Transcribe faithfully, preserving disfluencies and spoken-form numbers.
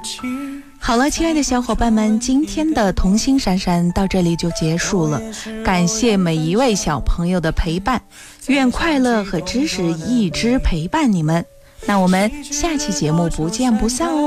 好了，亲爱的小伙伴们，今天的童心闪闪到这里就结束了，感谢每一位小朋友的陪伴，愿快乐和知识一直陪伴你们。那我们下期节目不见不散哦。